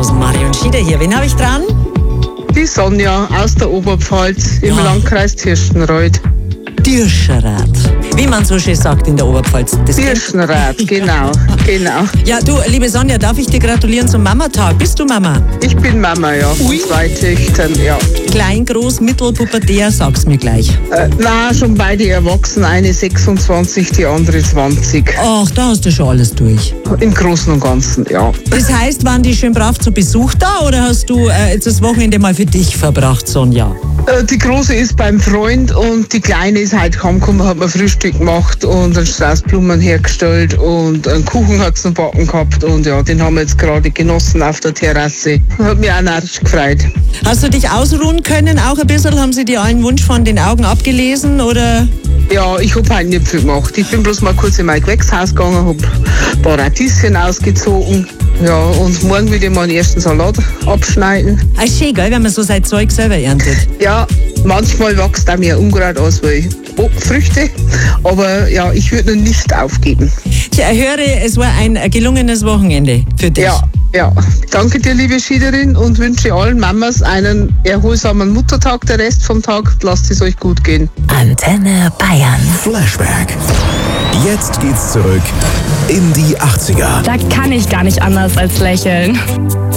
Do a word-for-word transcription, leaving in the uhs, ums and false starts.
Marion Schieder hier. Wen habe ich dran? Die Sonja aus der Oberpfalz im Ja. Landkreis Tirschenreuth. Tirschenreuth. Wie man so schön sagt in der Oberpfalz. Das kennt- Tirschenreuth, genau, genau. Ja, du, liebe Sonja, darf ich dir gratulieren zum Mamatag? Bist du Mama? Ich bin Mama, ja, von Ui. zwei Töchtern, ja. Klein, groß, mittel, pubertär? Sag's mir gleich. Äh, na, schon beide erwachsen, eine sechsundzwanzig, die andere zwanzig. Ach, da hast du schon alles durch. Im Großen und Ganzen, ja. Das heißt, waren die schön brav zu Besuch da oder hast du äh, jetzt das Wochenende mal für dich verbracht, Sonja? Äh, Die Große ist beim Freund und die Kleine ist heute heimgekommen, hat mir Frühstück gemacht und einen Strauß Blumen hergestellt und einen Kuchen hat sie noch backen gehabt und ja, den haben wir jetzt gerade genossen auf der Terrasse. Hat mich auch narrisch gefreut. Hast du dich ausruhen können auch ein bisschen? Haben sie dir einen Wunsch von den Augen abgelesen oder? Ja, ich hab heute nicht viel gemacht. Ich bin bloß mal kurz in mein Gewächshaus gegangen, hab ein paar Radieschen ausgezogen. Ja, und morgen will ich meinen ersten Salat abschneiden. Ah, schön, gell, wenn man so sein Zeug selber erntet. Ja, manchmal wächst auch mehr Unkraut aus wie Früchte. Aber ja, ich würde noch nicht aufgeben. Ich höre, es war ein gelungenes Wochenende für dich. Ja, ja. Danke dir, liebe Schiederin, und wünsche allen Mamas einen erholsamen Muttertag. Der Rest vom Tag, lasst es euch gut gehen. Antenne Bayern. Flashback. Jetzt geht's zurück in die achtziger. Da kann ich gar nicht anders als lächeln.